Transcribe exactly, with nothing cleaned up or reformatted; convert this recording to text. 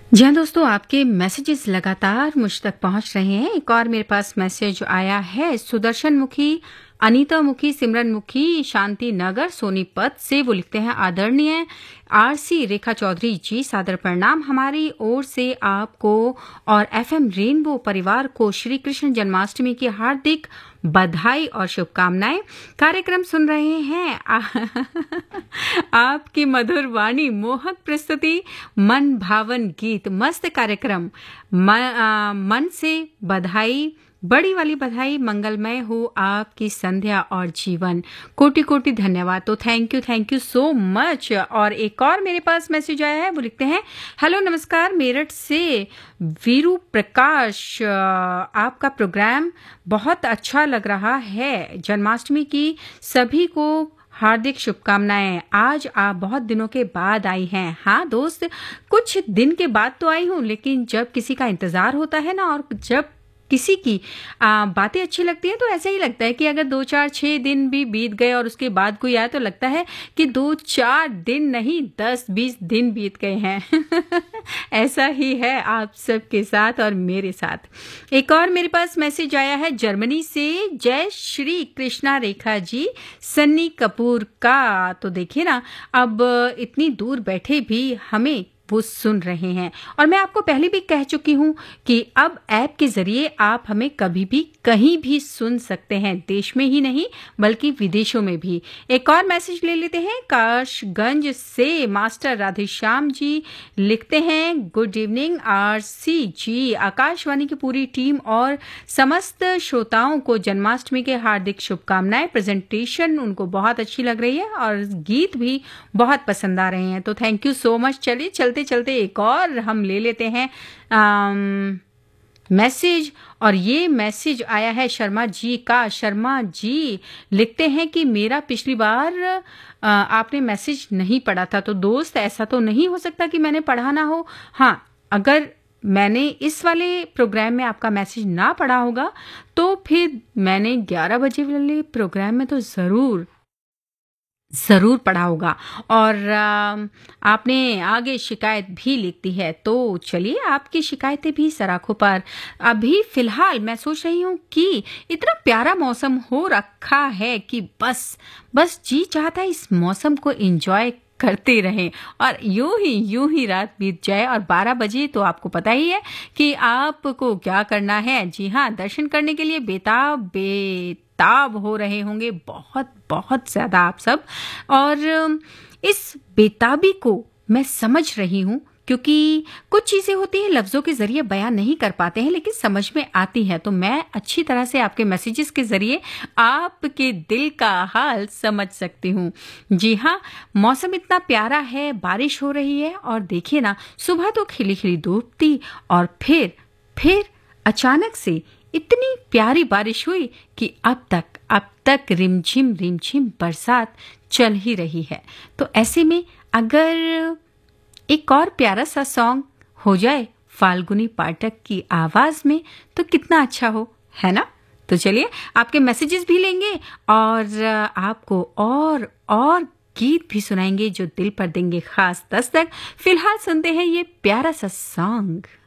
जी हाँ दोस्तों, आपके मैसेजेस लगातार मुझ तक पहुंच रहे हैं। एक और मेरे पास मैसेज आया है सुदर्शन मुखी, अनीता मुखी, सिमरन मुखी, शांति नगर सोनीपत से। वो लिखते हैं, आदरणीय आरसी रेखा चौधरी जी, सादर प्रणाम। हमारी ओर से आपको और एफएम रेनबो परिवार को श्री कृष्ण जन्माष्टमी की हार्दिक बधाई और शुभकामनाएं। कार्यक्रम सुन रहे हैं आ, आपकी मधुर वाणी, मोहक प्रस्तुति, मन भावन गीत, मस्त कार्यक्रम। मन, आ, मन से बधाई, बड़ी वाली बधाई। मंगलमय हो आपकी संध्या और जीवन। कोटि कोटि धन्यवाद। तो thank you thank you so much. और एक और मेरे पास मैसेज आया है। वो लिखते हैं, हेलो नमस्कार, मेरठ से वीरू प्रकाश, आपका प्रोग्राम बहुत अच्छा लग रहा है। जन्माष्टमी की सभी को हार्दिक शुभकामनाएं। आज आप बहुत दिनों के बाद आई हैं। हाँ दोस्त, कुछ दिन के बाद तो आई हूँ, लेकिन जब किसी का इंतजार होता है ना, और जब किसी की आ, बातें अच्छी लगती हैं, तो ऐसा ही लगता है कि अगर दो चार छः दिन भी बीत गए और उसके बाद कोई आए, तो लगता है कि दो चार दिन नहीं, दस बीस दिन बीत गए हैं। ऐसा ही है आप सबके साथ और मेरे साथ। एक और मेरे पास मैसेज आया है जर्मनी से। जय श्री कृष्णा रेखा जी, सन्नी कपूर का। तो देखिए ना, अब इतनी दूर बैठे भी हमें वो सुन रहे हैं। और मैं आपको पहले भी कह चुकी हूं कि अब ऐप के जरिए आप हमें कभी भी कहीं भी सुन सकते हैं, देश में ही नहीं बल्कि विदेशों में भी। एक और मैसेज ले लेते हैं। काशगंज से मास्टर राधेश्याम जी लिखते हैं, गुड इवनिंग आरसी जी, आकाशवाणी की पूरी टीम और समस्त श्रोताओं को जन्माष्टमी के हार्दिक शुभकामनाएं। प्रेजेंटेशन उनको बहुत अच्छी लग रही है और गीत भी बहुत पसंद आ रहे हैं। तो थैंक यू सो मच। चलिए चलते चलते एक और हम ले लेते हैं आम, मैसेज। और ये मैसेज आया है शर्मा जी का। शर्मा जी लिखते हैं कि मेरा पिछली बार आ, आपने मैसेज नहीं पढ़ा था। तो दोस्त, ऐसा तो नहीं हो सकता कि मैंने पढ़ा ना हो। हाँ, अगर मैंने इस वाले प्रोग्राम में आपका मैसेज ना पढ़ा होगा, तो फिर मैंने ग्यारह बजे वाले प्रोग्राम में तो ज़रूर ज़रूर पढ़ा होगा। और आ, आपने आगे शिकायत भी लिख दी है। तो चलिए, आपकी शिकायतें भी सराखों पर। अभी फ़िलहाल मैं सोच रही हूँ कि इतना प्यारा मौसम हो रखा है कि बस बस जी चाहता है इस मौसम को एंजॉय करते रहें और यूं ही यूं ही रात बीत जाए। और बारह बजे तो आपको पता ही है कि आपको क्या करना है। जी हाँ, दर्शन करने के लिए बेताब बेताब हो रहे होंगे, बहुत बहुत ज्यादा आप सब। और इस बेताबी को मैं समझ रही हूँ, क्योंकि कुछ चीज़ें होती हैं लफ्ज़ों के ज़रिए बयां नहीं कर पाते हैं, लेकिन समझ में आती हैं। तो मैं अच्छी तरह से आपके मैसेजेस के ज़रिए आपके दिल का हाल समझ सकती हूँ। जी हाँ, मौसम इतना प्यारा है, बारिश हो रही है, और देखिए ना, सुबह तो खिली खिली धूप थी और फिर फिर अचानक से इतनी प्यारी बारिश हुई कि अब तक अब तक रिमझिम रिमझिम बरसात चल ही रही है। तो ऐसे में अगर एक और प्यारा सा सॉन्ग हो जाए फाल्गुनी पाठक की आवाज में, तो कितना अच्छा हो, है ना। तो चलिए, आपके मैसेजेस भी लेंगे और आपको और और गीत भी सुनाएंगे जो दिल पर देंगे खास दस्तक। फिलहाल सुनते हैं ये प्यारा सा सॉन्ग।